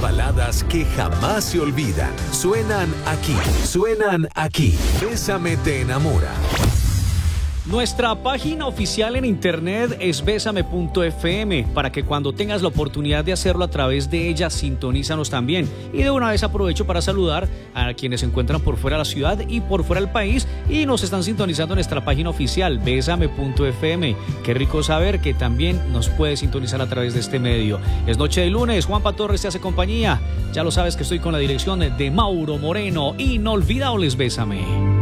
baladas que jamás se olvidan. Suenan aquí. Bésame te enamora. Nuestra página oficial en internet es besame.fm para que cuando tengas la oportunidad de hacerlo a través de ella, sintonízanos también. Y de una vez aprovecho para saludar a quienes se encuentran por fuera de la ciudad y por fuera del país y nos están sintonizando en nuestra página oficial, besame.fm. Qué rico saber que también nos puedes sintonizar a través de este medio. Es noche de lunes, Juanpa Torres te hace compañía. Ya lo sabes que estoy con la dirección de Mauro Moreno. Inolvidables, Bésame.